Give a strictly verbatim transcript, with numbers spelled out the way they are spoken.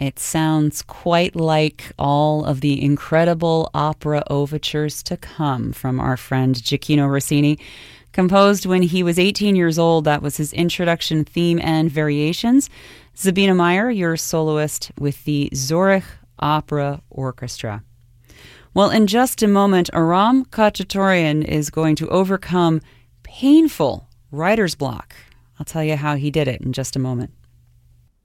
It sounds quite like all of the incredible opera overtures to come from our friend Gioachino Rossini. Composed when he was eighteen years old, that was his introduction theme and variations. Sabine Meyer, your soloist with the Zurich Opera Orchestra. Well, in just a moment, Aram Khachaturian is going to overcome painful writer's block. I'll tell you how he did it in just a moment.